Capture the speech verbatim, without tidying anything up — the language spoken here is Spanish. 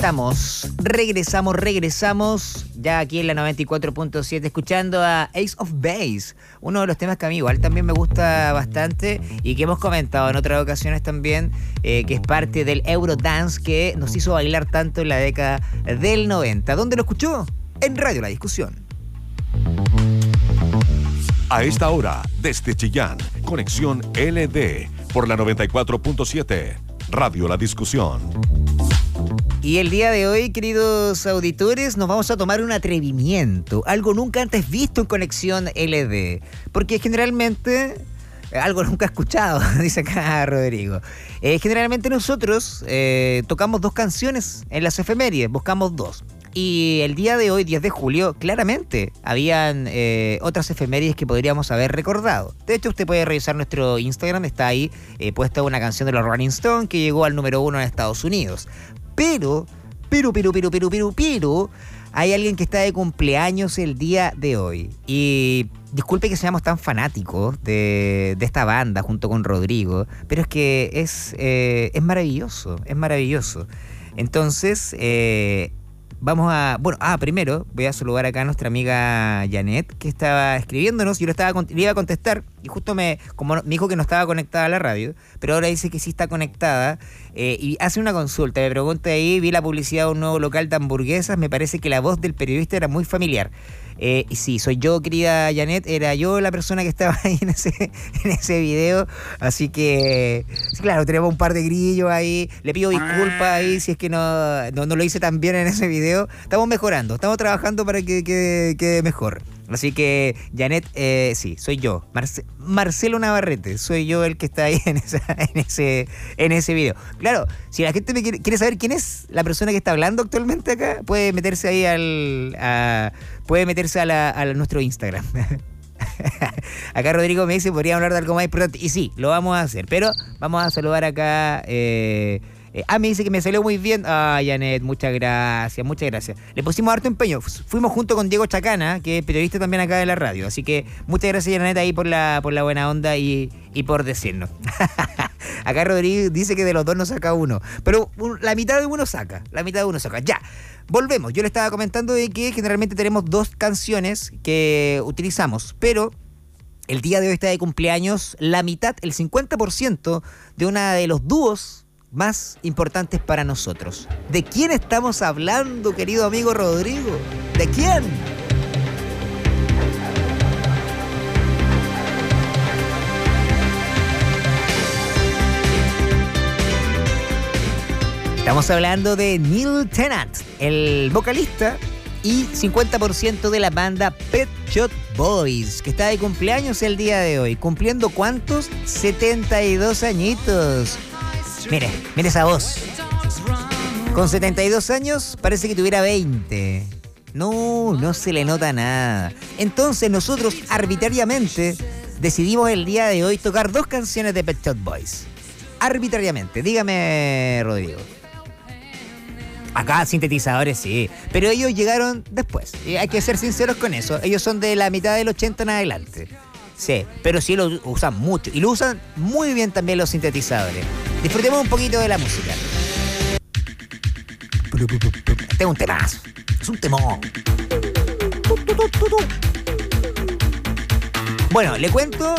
regresamos, regresamos, regresamos, ya aquí en la noventa y cuatro punto siete, escuchando a Ace of Base, uno de los temas que a mí igual también me gusta bastante y que hemos comentado en otras ocasiones también, eh, que es parte del Eurodance que nos hizo bailar tanto en la década del noventa. ¿Dónde lo escuchó? En Radio La Discusión. A esta hora, desde Chillán, conexión L D por la noventa y cuatro punto siete, Radio La Discusión. Y el día de hoy, queridos auditores, nos vamos a tomar un atrevimiento, algo nunca antes visto en Conexión L D, porque generalmente, algo nunca escuchado, dice acá Rodrigo, eh, generalmente nosotros eh, tocamos dos canciones en las efemérides, buscamos dos. Y el día de hoy, diez de julio, claramente habían eh, otras efemérides que podríamos haber recordado. De hecho, usted puede revisar nuestro Instagram, está ahí eh, puesta una canción de los Rolling Stones que llegó al número uno en Estados Unidos. Pero, pero, pero, pero, pero, pero, pero, hay alguien que está de cumpleaños el día de hoy. Y disculpe que seamos tan fanáticos de, de esta banda junto con Rodrigo, pero es que es, eh, es maravilloso, es maravilloso. Entonces, eh... Vamos a... Bueno, ah, primero voy a saludar acá a nuestra amiga Janet, que estaba escribiéndonos. Yo le, estaba, le iba a contestar y justo me, como me dijo que no estaba conectada a la radio, pero ahora dice que sí está conectada eh, y hace una consulta. Me pregunta ahí, vi la publicidad de un nuevo local de hamburguesas, me parece que la voz del periodista era muy familiar. Eh, y sí, soy yo, querida Janet, era yo la persona que estaba ahí en ese, en ese video, así que, sí, claro, tenemos un par de grillos ahí, le pido disculpas ahí si es que no, no, no lo hice tan bien en ese video, estamos mejorando, estamos trabajando para que quede, quede mejor. Así que, Janet, eh, sí, soy yo, Marce- Marcelo Navarrete, soy yo el que está ahí en, esa, en, ese, en ese video. Claro, si la gente me quiere, quiere saber quién es la persona que está hablando actualmente acá, puede meterse ahí al... A, puede meterse a, la, a nuestro Instagram. Acá Rodrigo me dice, podríamos hablar de algo más importante. Y sí, lo vamos a hacer, pero vamos a saludar acá... Eh, Eh, ah, me dice que me salió muy bien. Ah, Janet, muchas gracias, muchas gracias. Le pusimos harto empeño. Fuimos junto con Diego Chacana, que es periodista también acá de la radio. Así que muchas gracias, Janet, ahí por la, por la buena onda y, y por decirnos. Acá Rodrigo dice que de los dos no saca uno. Pero un, la mitad de uno saca. La mitad de uno saca. Ya, volvemos. Yo le estaba comentando de que generalmente tenemos dos canciones que utilizamos, pero... el día de hoy está de cumpleaños la mitad, el cincuenta por ciento de una de los dúos más importantes para nosotros. ¿De quién estamos hablando, querido amigo Rodrigo? ¿De quién? Estamos hablando de Neil Tennant, el vocalista y cincuenta por ciento de la banda Pet Shop Boys, que está de cumpleaños el día de hoy. ¿Cumpliendo cuántos? setenta y dos añitos. Mire, mire esa voz. Con setenta y dos años parece que tuviera veinte. No, no se le nota nada. Entonces nosotros arbitrariamente decidimos el día de hoy tocar dos canciones de Pet Shop Boys. Arbitrariamente. Dígame, Rodrigo. Acá sintetizadores sí, pero ellos llegaron después. Y hay que ser sinceros con eso. Ellos son de la mitad del ochenta en adelante. Sí, pero sí lo usan mucho. Y lo usan muy bien también los sintetizadores. Disfrutemos un poquito de la música. Este es un temazo. Es un temón. Bueno, le cuento